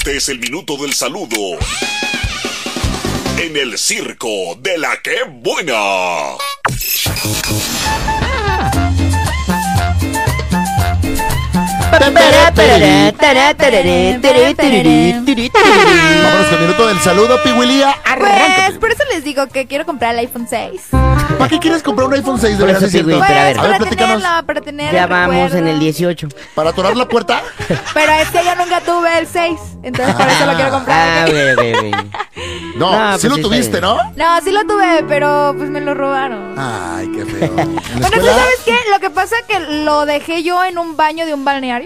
Este es el minuto del saludo en el circo de la que buena. Vámonos con el minuto del saludo, Pihuilía. Pues por eso les digo que quiero comprar el iPhone 6. ¿Para qué quieres comprar un iPhone 6? De Por verdad, eso, es cierto. Pihuí, pero a ver. Para platícanos. tenerlo, para tener Ya el vamos recuerdo. en el 18. ¿Para atorar la puerta? Pero es que yo nunca tuve el 6, entonces por eso lo quiero comprar. Bebé. No, No, sí pues lo sí, tuviste, está ¿no? No, sí lo tuve, pero pues me lo robaron. Ay, qué feo. ¿En la Bueno, ¿tú escuela? sabes qué? Lo que pasa es que lo dejé yo en un baño de un balneario.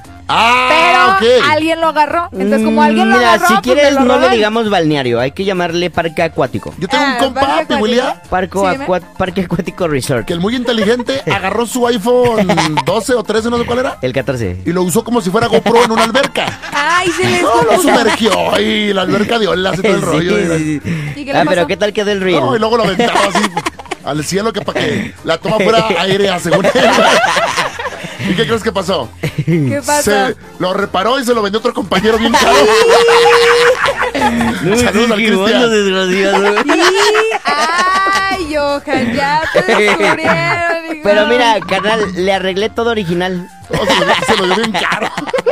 Ah, Pero ok. alguien lo agarró. Entonces, como alguien lo Mira, agarró, si pues, quieres me lo no le roban. digamos balneario, hay que llamarle parque acuático. Yo tengo un compa, ¿parque Pihuilía, acuático? Sí, dime. Parque acuático resort. que el muy inteligente agarró su iPhone 12 o 13, no sé cuál era, El 14. y lo usó como si fuera GoPro en una alberca. Ay, se les No, lo sumergió y la alberca dio olas y todo el rollo. Sí. ¿Y qué le Ah, pero pasó? ¿qué tal quedó el reel? No, y luego lo aventaba así al cielo que para que la toma fuera aérea, según él. ¿Y qué crees que pasó? ¿Qué pasó? Se lo reparó y se lo vendió otro compañero bien caro. Saludos al qué bueno, Cristian. desgraciado. Ay, Johan, ya te descubrieron, hijo. Pero mira, carnal, le arreglé todo original. No, se lo dio bien caro.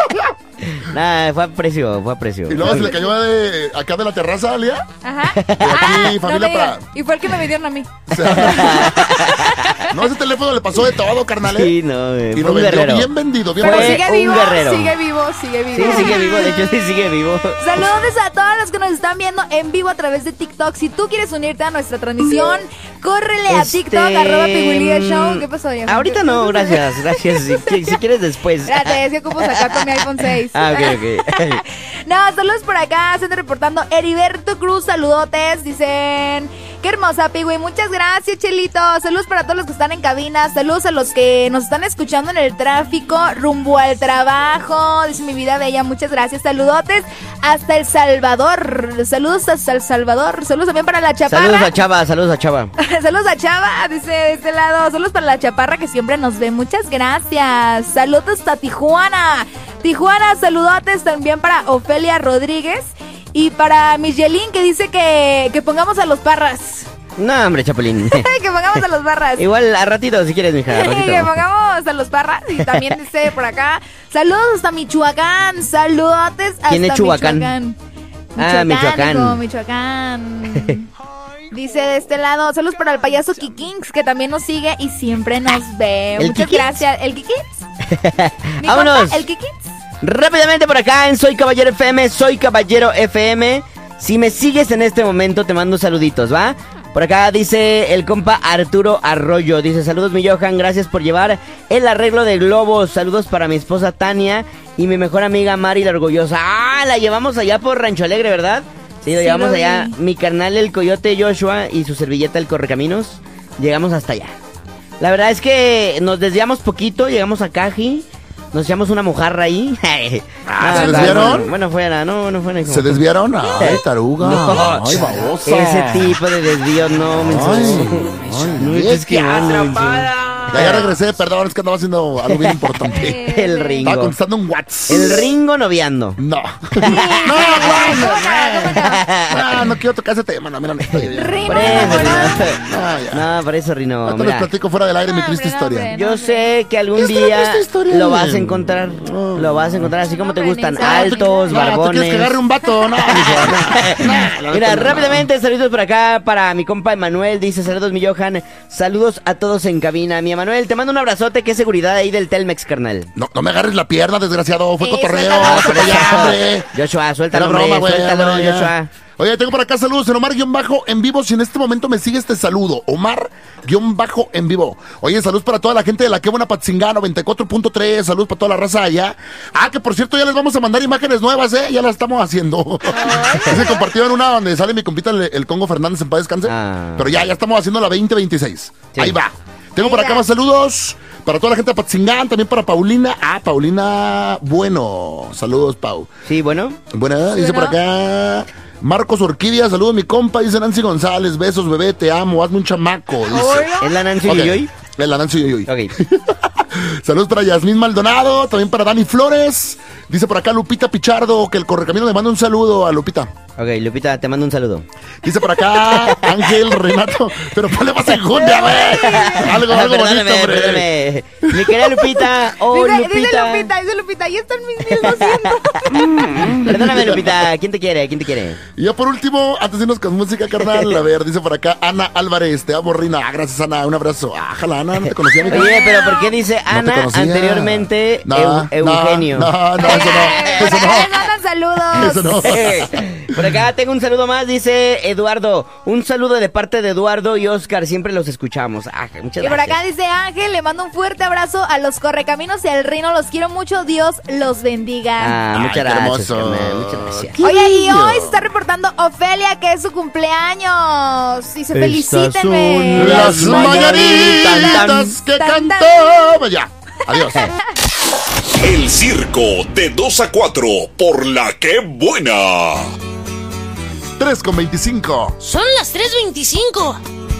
Nah, fue a precio. Y luego se le cayó acá de la terraza, Lía. Ajá. aquí, familia me digas. para- Y fue el que me vendieron a mí. O sea, no, ese teléfono le pasó de todo, carnal. Sí, no, Y fue lo un vendió guerrero. bien vendido, bien Pero Fue vendido. sigue un vivo, guerrero. sigue vivo, sigue vivo. Sí, sigue vivo, de hecho sí sigue vivo. Saludos a todos los que nos están viendo en vivo a través de TikTok. Si tú quieres unirte a nuestra transmisión, córrele a TikTok, @Pihuilía_Show. ¿Qué pasó, Johan? Ahorita no, gracias. Si quieres después. Espérate, es que ocupo sacar con mi iPhone 6. Ah, ok. No, saludos por acá, se están reportando Heriberto Cruz, saludotes, dicen, qué hermosa Piwi, muchas gracias Chelito, saludos para todos los que están en cabina, saludos a los que nos están escuchando en el tráfico, rumbo al trabajo, dice mi vida bella, muchas gracias, saludotes hasta El Salvador, saludos hasta El Salvador, saludos también para la Chaparra. Saludos a Chava. Saludos a Chava, dice de este lado. Saludos para la Chaparra que siempre nos ve. Muchas gracias. Saludos hasta Tijuana. Tijuana, saludotes también para Ofelia Rodríguez. Y para Michelin que dice que pongamos a los Parras. No, hombre, Chapulín. Que pongamos a los Parras. Igual a ratito, si quieres, mija, a ratito. Que pongamos a los Parras. Y también dice por acá. Saludos hasta Michoacán. Saludotes hasta ¿Quién es Chuacán? Michoacán. Ah, Michoacán. Hijo, Michoacán. Dice de este lado, saludos para el payaso Kikins, que también nos sigue y siempre nos ve. ¿El Muchas Kikins? gracias. ¿El Kikins? Mi Vámonos. compa, ¿el Kikins? Rápidamente por acá en Soy Caballero FM. Si me sigues en este momento, te mando saluditos, ¿va? Por acá dice el compa Arturo Arroyo. Dice, saludos mi Johan, gracias por llevar el arreglo de globos. Saludos para mi esposa Tania y mi mejor amiga Mari la Orgullosa. Ah, la llevamos allá por Rancho Alegre, ¿verdad? Sí, lo Sí, llevamos lo allá. vi. Mi carnal el Coyote Joshua y su servilleta el Correcaminos. Llegamos hasta allá. La verdad es que nos desviamos poquito, llegamos a Caji. Nos echamos una mojarra ahí. ¿se desviaron? Bueno, fuera, no fuera. ¿Se desviaron? Ay, taruga. No. Ay, babosa. Ese tipo de desvío no, no es que Ya regresé, perdón, es que andaba haciendo algo bien importante. El Estaba Ringo. contestando un WhatsApp. El Ringo noviando. No. No, quiero tocar ese tema, no, mira, no estoy bien. Rino Por eso, enamorado. No, ya. No, por eso Rino. Ahorita les Mira, platico fuera del aire mi No, triste hombre, no, historia. hombre. yo sé que algún Es que la día triste historia. lo vas a encontrar. Lo vas a encontrar así como te Hombre, gustan. ni sabe. Altos, No, ¿tú quieres que agarre barbones. un vato? No, no. Mira, rápidamente, saludos por acá para mi compa Emanuel. Dice, saludos mi Johan. Saludos a todos en cabina. Mi Emanuel, te mando un abrazote. Qué seguridad ahí del Telmex, carnal. No me agarres la pierna, desgraciado. Fue cotorreo. suéltalo. Pero ya, hombre. Joshua, suéltalo, Era broma, hombre, güey. suéltalo, hombre, ya. Joshua. Oye, tengo por acá saludos en Omar-en vivo. Si en este momento me sigue este saludo, Omar-en vivo. Oye, saludos para toda la gente de la Que Buena Patzingá 94.3. Saludos para toda la raza allá. Ah, que por cierto, ya les vamos a mandar imágenes nuevas, ya las estamos haciendo. Se compartieron una donde sale mi compita el Congo Fernández en paz descanse. Ah. Pero ya estamos haciendo la 2026. Sí. Ahí va. Tengo por Ahí acá va. más saludos. Para toda la gente de Patzingán, también para Paulina. Ah, Paulina Bueno. Saludos, Pau. Sí, bueno. Buena, dice por acá Marcos Orquídea, saludos mi compa, dice Nancy González, besos bebé, te amo, hazme un chamaco, dice. ¿Es la Nancy Ok. Guilloy? La Nancy Yoyoy. Ok. Saludos para Yasmín Maldonado, también para Dani Flores. Dice por acá Lupita Pichardo que el Correcamino le manda un saludo a Lupita. Ok, Lupita, te mando un saludo. Dice por acá Ángel Renato, pero ponle más enjundia, güey. Algo bonito, hombre. Perdóname. Mi querida Lupita. Oh, Lupita. Dice Lupita, ahí están mis 1200. Perdóname, Lupita. ¿Quién te quiere? Y ya por último, antes de irnos con música, carnal, a ver, dice por acá Ana Álvarez, te amo, Rina. Gracias, Ana, un abrazo. Ájala, Ana, no te conocía. Oye, pero ¿por qué dice Ana anteriormente Eugenio? No, eso no. Saludos. Eso no. Por acá tengo un saludo más, dice Eduardo. Un saludo de parte de Eduardo y Oscar, siempre los escuchamos. Muchas gracias. Y por acá dice Ángel, le mando un fuerte abrazo a los Correcaminos y al Rino, los quiero mucho, Dios los bendiga. Muchas Ay, gracias, hermoso. carnal, muchas gracias. Oye, y hoy se está reportando Ofelia, que es su cumpleaños. Y se felicítenme. Las mañanitas que cantó. Ya, adiós. El circo de 2 a 4 por La Que Buena. 3:25. Son las 3:25.